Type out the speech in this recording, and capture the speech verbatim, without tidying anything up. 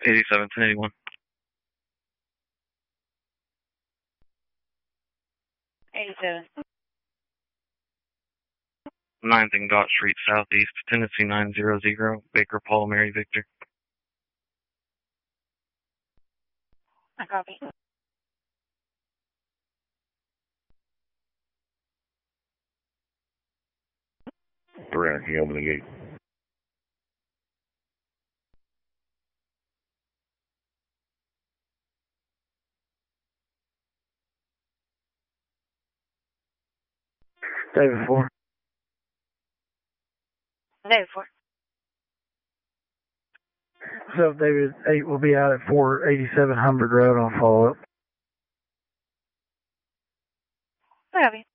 eighty-seven ten eighty-one. eighty-seven. ninth and Gott Street Southeast, Tennessee nine zero zero, Baker Paul Mary Victor. I copy. Three hundred, can you open the gate? David four. David four. So David eight will be out at four eighty-seven Humbert Road. I'll follow up. I copy.